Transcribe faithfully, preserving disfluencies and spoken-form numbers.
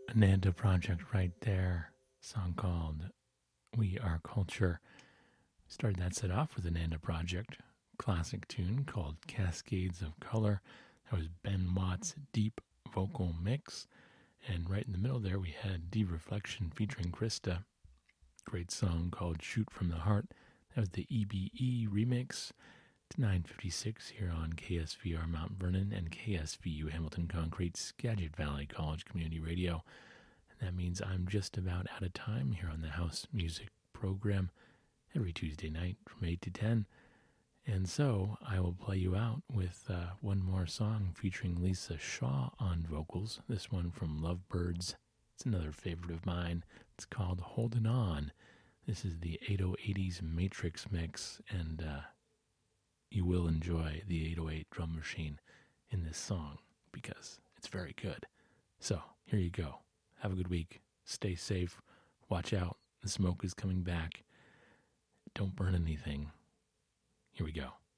Ananda Project right there. Song called We Are Culture. Started that set off with Ananda Project. Classic tune called Cascades of Color. That was Ben Watt's deep vocal mix. And right in the middle there we had Deep Reflection featuring Krista. Great song called Shoot From the Heart. That was the E B E remix. It's nine fifty-six here on K S V R Mount Vernon and K S V U Hamilton Concrete, Skagit Valley College Community Radio. And that means I'm just about out of time here on the House Music program every Tuesday night from eight to ten. And so I will play you out with uh, one more song featuring Lisa Shaw on vocals. This one from Lovebirds. It's another favorite of mine. It's called Holdin' On. This is the eighty eighties Matrix mix, and uh, you will enjoy the eight oh eight drum machine in this song because it's very good. So here you go. Have a good week. Stay safe. Watch out. The smoke is coming back. Don't burn anything. Here we go.